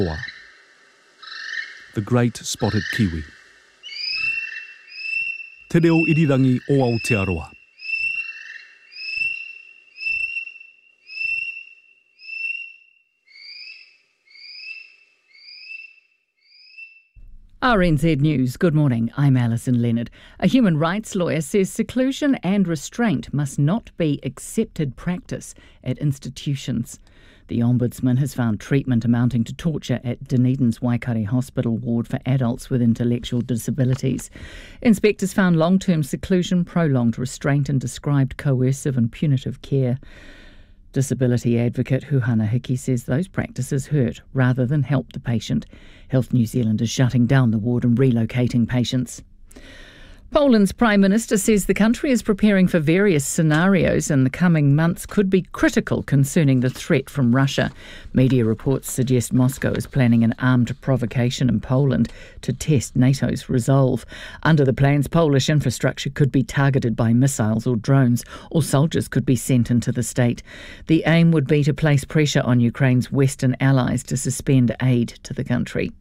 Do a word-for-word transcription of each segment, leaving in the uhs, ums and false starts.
The great spotted kiwi. Te reo irirangi o Aotearoa. R N Z News, good morning, I'm Alison Leonard. A human rights lawyer says seclusion and restraint must not be accepted practice at institutions. The Ombudsman has found treatment amounting to torture at Dunedin's Waikare Hospital ward for adults with intellectual disabilities. Inspectors found long-term seclusion, prolonged restraint and described coercive and punitive care. Disability advocate Huhana Hiki says those practices hurt rather than help the patient. Health New Zealand is shutting down the ward and relocating patients. Poland's Prime Minister says the country is preparing for various scenarios and the coming months could be critical concerning the threat from Russia. Media reports suggest Moscow is planning an armed provocation in Poland to test NATO's resolve. Under the plans, Polish infrastructure could be targeted by missiles or drones, or soldiers could be sent into the state. The aim would be to place pressure on Ukraine's Western allies to suspend aid to the country.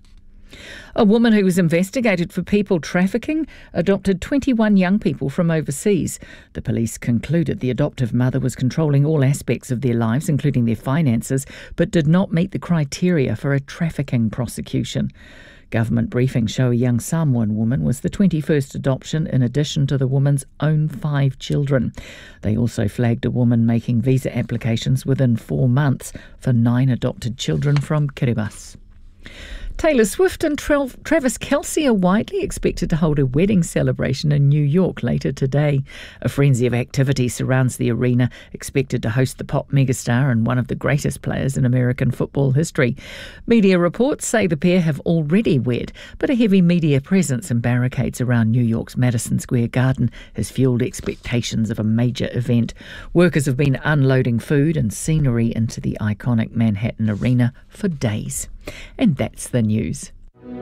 A woman who was investigated for people trafficking adopted twenty-one young people from overseas. The police concluded the adoptive mother was controlling all aspects of their lives, including their finances, but did not meet the criteria for a trafficking prosecution. Government briefings show a young Samoan woman was the twenty-first adoption in addition to the woman's own five children. They also flagged a woman making visa applications within four months for nine adopted children from Kiribati. Taylor Swift and Tra- Travis Kelce are widely expected to hold a wedding celebration in New York later today. A frenzy of activity surrounds the arena, expected to host the pop megastar and one of the greatest players in American football history. Media reports say the pair have already wed, but a heavy media presence and barricades around New York's Madison Square Garden has fueled expectations of a major event. Workers have been unloading food and scenery into the iconic Manhattan Arena for days. And that's the news.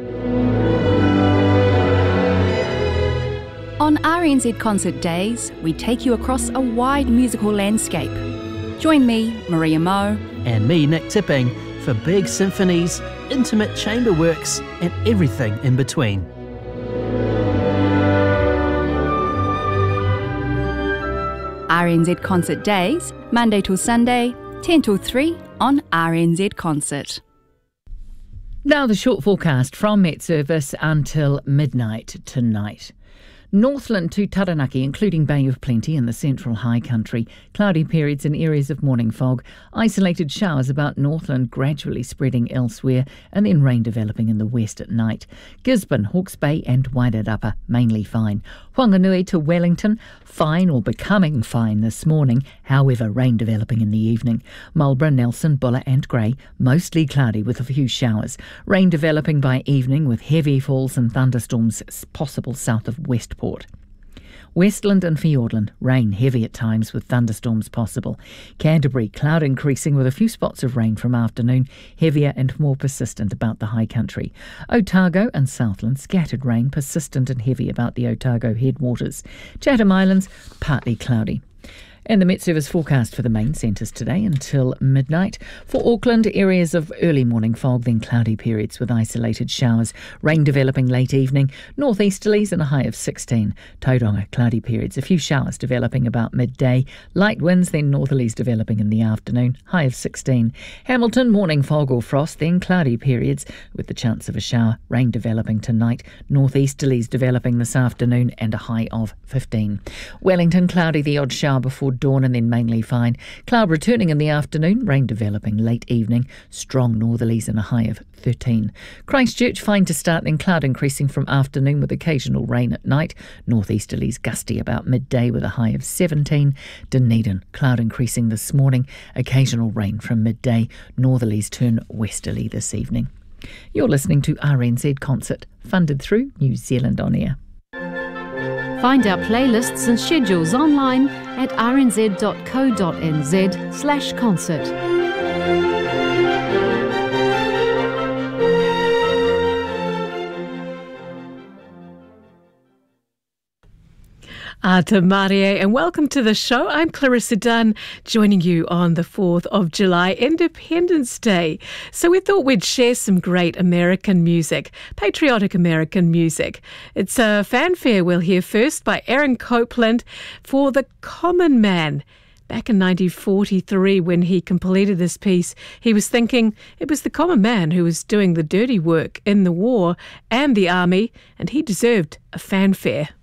On R N Z Concert Days, we take you across a wide musical landscape. Join me, Maria Moe, and me, Nick Tipping, for big symphonies, intimate chamber works, and everything in between. R N Z Concert Days, Monday till Sunday, ten till three on R N Z Concert. Now the short forecast from Met Service until midnight tonight. Northland to Taranaki, including Bay of Plenty in the central high country. Cloudy periods in areas of morning fog. Isolated showers about Northland gradually spreading elsewhere, and then rain developing in the west at night. Gisborne, Hawke's Bay and Wairarapa, mainly fine. Whanganui to Wellington, fine or becoming fine this morning, however rain developing in the evening. Marlborough, Nelson, Buller and Grey, mostly cloudy with a few showers. Rain developing by evening with heavy falls and thunderstorms possible south of Westport. Westland and Fiordland, rain heavy at times with thunderstorms possible. Canterbury, cloud increasing with a few spots of rain from afternoon, heavier and more persistent about the high country. Otago and Southland, scattered rain, persistent and heavy about the Otago headwaters. Chatham Islands, partly cloudy. And the Met Service forecast for the main centres today until midnight. For Auckland, areas of early morning fog, then cloudy periods with isolated showers. Rain developing late evening. Northeasterlies and a high of sixteen. Tauranga, cloudy periods. A few showers developing about midday. Light winds, then northerlies developing in the afternoon. High of sixteen. Hamilton, morning fog or frost, then cloudy periods with the chance of a shower. Rain developing tonight. Northeasterlies developing this afternoon and a high of fifteen. Wellington, cloudy, the odd shower before dawn and then mainly fine. Cloud returning in the afternoon, rain developing late evening, strong northerlies and a high of thirteen. Christchurch, fine to start, then cloud increasing from afternoon with occasional rain at night. Northeasterlies gusty about midday with a high of seventeen. Dunedin, cloud increasing this morning, occasional rain from midday. Northerlies turn westerly this evening. You're listening to R N Z Concert, funded through New Zealand On Air. Find our playlists and schedules online at rnz.co.nz slash concert. Ata Marie, and welcome to the show. I'm Clarissa Dunn, joining you on the fourth of July, Independence Day. So we thought we'd share some great American music, patriotic American music. It's a fanfare we'll hear first by Aaron Copland for The Common Man. Back in nineteen forty-three, when he completed this piece, he was thinking it was the common man who was doing the dirty work in the war and the army, and he deserved a fanfare.